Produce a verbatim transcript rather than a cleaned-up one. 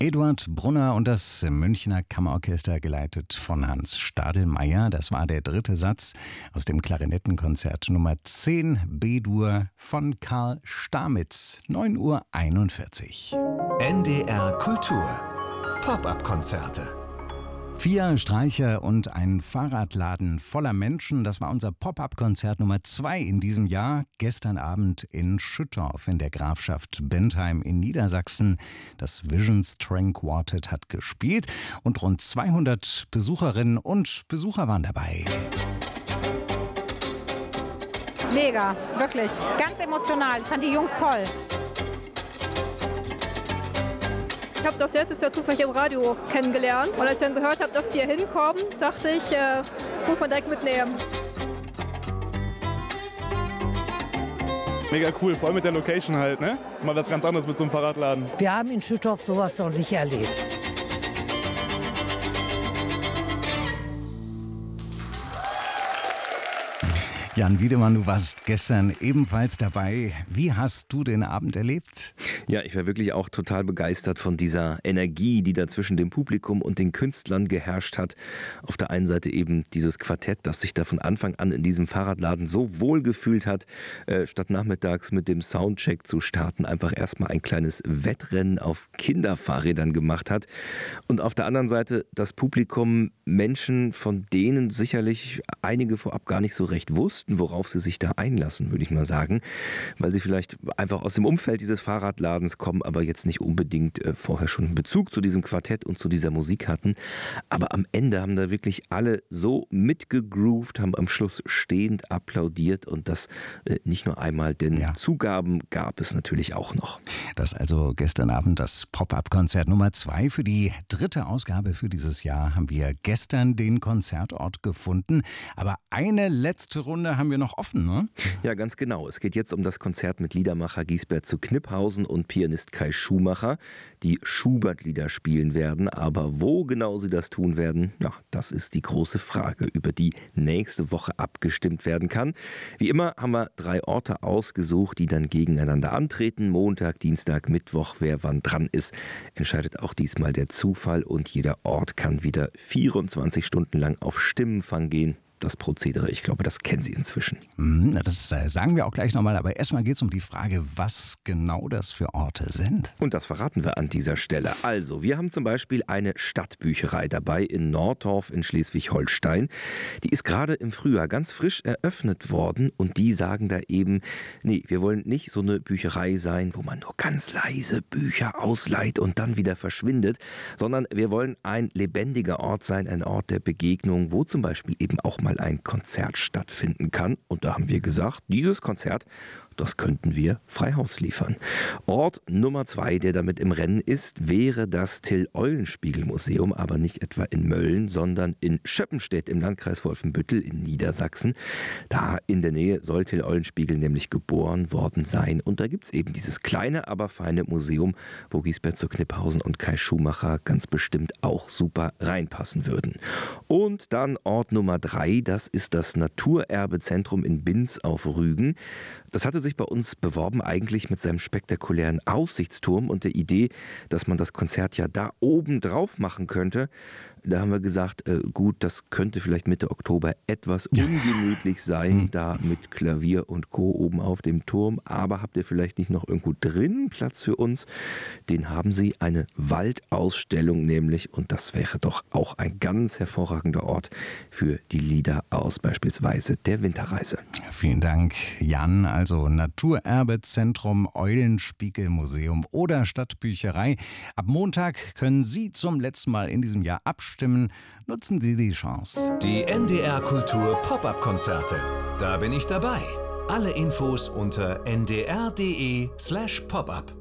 Eduard Brunner und das Münchner Kammerorchester, geleitet von Hans Stadelmeier. Das war der dritte Satz aus dem Klarinettenkonzert Nummer zehn B-Dur von Karl Stamitz. neun Uhr einundvierzig. N D R Kultur. Pop-up-Konzerte. Vier Streicher und ein Fahrradladen voller Menschen. Das war unser Pop-up-Konzert Nummer zwei in diesem Jahr. Gestern Abend in Schüttorf in der Grafschaft Bentheim in Niedersachsen. Das Vision String Quartet hat gespielt und rund zweihundert Besucherinnen und Besucher waren dabei. Mega, wirklich. Ganz emotional. Ich fand die Jungs toll. Ich habe das jetzt ja zufällig im Radio kennengelernt. Und als ich dann gehört habe, dass die hier hinkommen, dachte ich, äh, das muss man direkt mitnehmen. Mega cool, vor allem mit der Location halt, ne? Mal was ganz anderes mit so einem Fahrradladen. Wir haben in Schüttorf sowas noch nicht erlebt. Jan Wiedemann, du warst gestern ebenfalls dabei. Wie hast du den Abend erlebt? Ja, ich war wirklich auch total begeistert von dieser Energie, die da zwischen dem Publikum und den Künstlern geherrscht hat. Auf der einen Seite eben dieses Quartett, das sich da von Anfang an in diesem Fahrradladen so wohl gefühlt hat, äh, statt nachmittags mit dem Soundcheck zu starten, einfach erstmal ein kleines Wettrennen auf Kinderfahrrädern gemacht hat. Und auf der anderen Seite das Publikum, Menschen, von denen sicherlich einige vorab gar nicht so recht wussten, worauf sie sich da einlassen, würde ich mal sagen, weil sie vielleicht einfach aus dem Umfeld dieses Fahrradladens kommen, aber jetzt nicht unbedingt äh, vorher schon einen Bezug zu diesem Quartett und zu dieser Musik hatten. Aber am Ende haben da wirklich alle so mitgegroovt, haben am Schluss stehend applaudiert und das äh, nicht nur einmal, denn ja. Zugaben gab es natürlich auch noch. Das also gestern Abend das Pop-up-Konzert Nummer zwei. Für die dritte Ausgabe für dieses Jahr haben wir gestern den Konzertort gefunden. Aber eine letzte Runde haben wir noch offen, ne? Ja, ganz genau. Es geht jetzt um das Konzert mit Liedermacher Giesbert zu Kniphausen und Pianist Kai Schumacher, die Schubert-Lieder spielen werden. Aber wo genau sie das tun werden, ja, das ist die große Frage, über die nächste Woche abgestimmt werden kann. Wie immer haben wir drei Orte ausgesucht, die dann gegeneinander antreten. Montag, Dienstag, Mittwoch, wer wann dran ist, entscheidet auch diesmal der Zufall und jeder Ort kann wieder vierundzwanzig Stunden lang auf Stimmenfang gehen. Das Prozedere, ich glaube, das kennen Sie inzwischen. Das sagen wir auch gleich nochmal, aber erstmal geht es um die Frage, was genau das für Orte sind. Und das verraten wir an dieser Stelle. Also, wir haben zum Beispiel eine Stadtbücherei dabei in Nordorf in Schleswig-Holstein. Die ist gerade im Frühjahr ganz frisch eröffnet worden und die sagen da eben, nee, wir wollen nicht so eine Bücherei sein, wo man nur ganz leise Bücher ausleiht und dann wieder verschwindet, sondern wir wollen ein lebendiger Ort sein, ein Ort der Begegnung, wo zum Beispiel eben auch mal ein Konzert stattfinden kann. Und da haben wir gesagt, dieses Konzert, das könnten wir frei Haus liefern. Ort Nummer zwei, der damit im Rennen ist, wäre das Till-Eulenspiegel-Museum, aber nicht etwa in Mölln, sondern in Schöppenstedt im Landkreis Wolfenbüttel in Niedersachsen. Da in der Nähe soll Till Eulenspiegel nämlich geboren worden sein. Und da gibt es eben dieses kleine, aber feine Museum, wo Giesbert zu Kniphausen und Kai Schumacher ganz bestimmt auch super reinpassen würden. Und dann Ort Nummer drei, das ist das Naturerbezentrum in Binz auf Rügen. Das hatte sich bei uns beworben eigentlich mit seinem spektakulären Aussichtsturm und der Idee, dass man das Konzert ja da oben drauf machen könnte. Da haben wir gesagt, äh, gut, das könnte vielleicht Mitte Oktober etwas ungemütlich sein, da mit Klavier und Co. oben auf dem Turm. Aber habt ihr vielleicht nicht noch irgendwo drin Platz für uns? Den haben sie, eine Waldausstellung nämlich. Und das wäre doch auch ein ganz hervorragender Ort für die Lieder aus beispielsweise der Winterreise. Vielen Dank, Jan. Also Naturerbezentrum, Eulenspiegel-Museum oder Stadtbücherei. Ab Montag können Sie zum letzten Mal in diesem Jahr abstimmen. Nutzen Sie die Chance. Die N D R Kultur Pop-up-Konzerte. Da bin ich dabei. Alle Infos unter n d r punkt d e slash pop up.